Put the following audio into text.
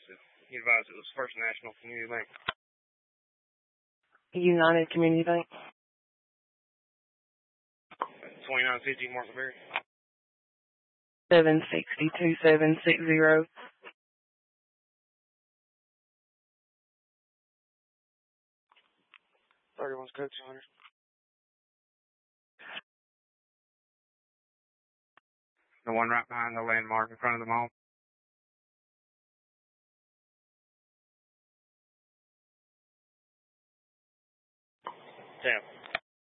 He advised it was First National Community Bank. United Community Bank. 2950 Marthaberry. 760-2760. 31's code 200. The one right behind the landmark in front of the mall. Damn.